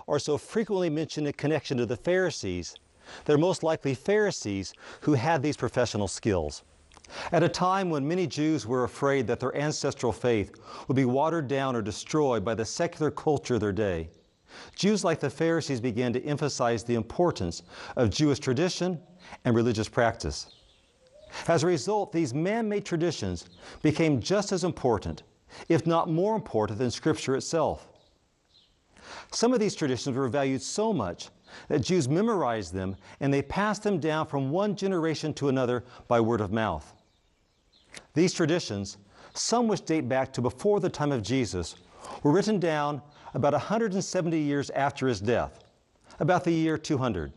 are so frequently mentioned in connection to the Pharisees, they're most likely Pharisees who had these professional skills. At a time when many Jews were afraid that their ancestral faith would be watered down or destroyed by the secular culture of their day, Jews like the Pharisees began to emphasize the importance of Jewish tradition and religious practice. As a result, these man-made traditions became just as important, if not more important, than Scripture itself. Some of these traditions were valued so much that Jews memorized them and they passed them down from one generation to another by word of mouth. These traditions, some which date back to before the time of Jesus, were written down about 170 years after his death, about the year 200,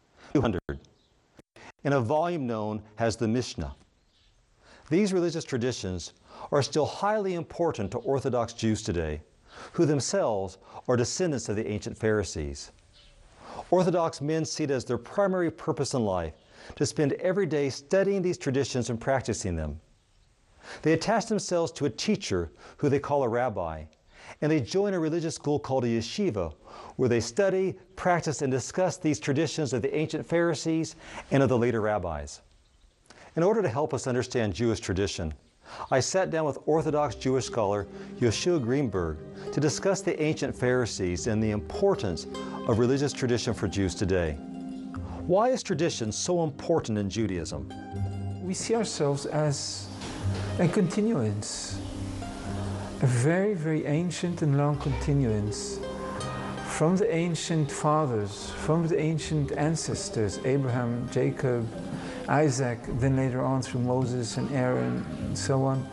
in a volume known as the Mishnah. These religious traditions are still highly important to Orthodox Jews today, who themselves are descendants of the ancient Pharisees. Orthodox men see it as their primary purpose in life to spend every day studying these traditions and practicing them. They attach themselves to a teacher who they call a rabbi, and they join a religious school called a yeshiva, where they study, practice, and discuss these traditions of the ancient Pharisees and of the later rabbis. In order to help us understand Jewish tradition, I sat down with Orthodox Jewish scholar Yehoshua Greenberg to discuss the ancient Pharisees and the importance of religious tradition for Jews today. Why is tradition so important in Judaism? We see ourselves as a continuance, a very, very ancient and long continuance from the ancient fathers, from the ancient ancestors, Abraham, Jacob, Isaac, then later on through Moses and Aaron and so on,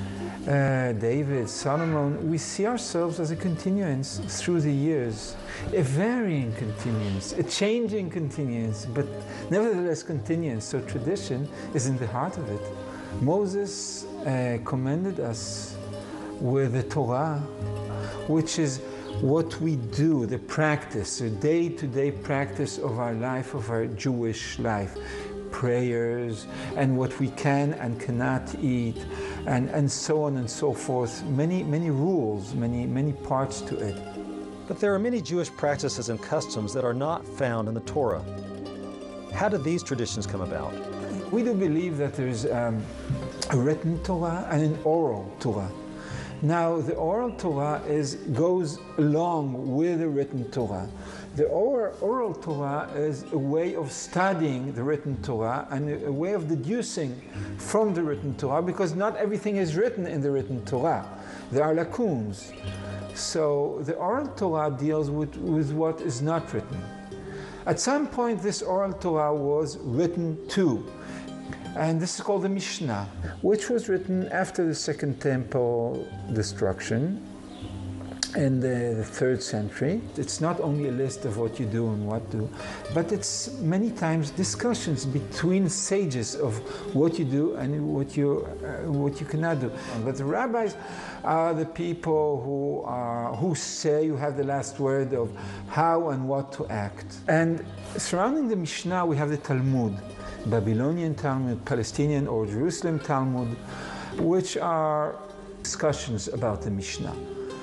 David, Solomon. We see ourselves as a continuance through the years, a varying continuance, a changing continuance, but nevertheless continuance. So tradition is in the heart of it. Moses commended us with the Torah, which is what we do, the practice, the day-to-day practice of our life, of our Jewish life. Prayers, and what we can and cannot eat, and so on and so forth. Many rules, many parts to it. But there are many Jewish practices and customs that are not found in the Torah. How did these traditions come about? We do believe that there is a written Torah and an oral Torah. Now, the oral Torah goes along with the written Torah. The oral Torah is a way of studying the written Torah and a way of deducing from the written Torah, because not everything is written in the written Torah. There are lacunes. So the oral Torah deals with what is not written. At some point, this oral Torah was written too. And this is called the Mishnah, which was written after the Second Temple destruction in the 3rd century. It's not only a list of what you do and what do, but it's many times discussions between sages of what you do and what you cannot do. But the rabbis are the people who say, you have the last word of how and what to act. And surrounding the Mishnah, we have the Talmud, Babylonian Talmud, Palestinian or Jerusalem Talmud, which are discussions about the Mishnah.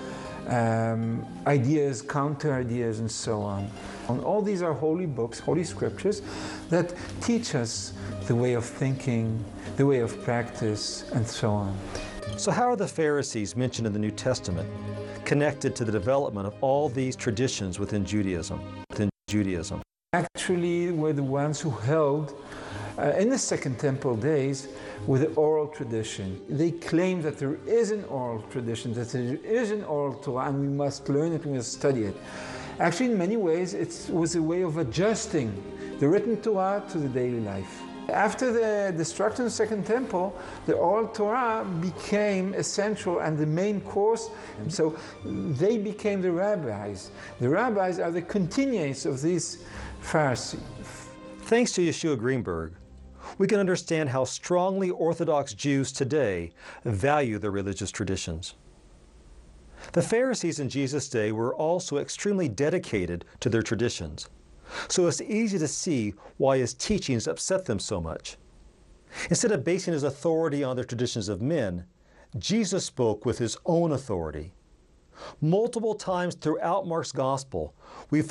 Ideas, counter-ideas, and so on. And all these are holy books, holy scriptures, that teach us the way of thinking, the way of practice, and so on. So how are the Pharisees mentioned in the New Testament connected to the development of all these traditions within Judaism? Actually, we're the ones who held, in the Second Temple days, with the oral tradition. They claim that there is an oral tradition, that there is an oral Torah, and we must learn it, we must study it. Actually, in many ways, it was a way of adjusting the written Torah to the daily life. After the destruction of the Second Temple, the oral Torah became essential and the main course, so they became the rabbis. The rabbis are the continuance of these Pharisees. Thanks to Yehoshua Greenberg, we can understand how strongly Orthodox Jews today value their religious traditions. The Pharisees in Jesus' day were also extremely dedicated to their traditions, so it's easy to see why his teachings upset them so much. Instead of basing his authority on the traditions of men, Jesus spoke with his own authority. Multiple times throughout Mark's Gospel, we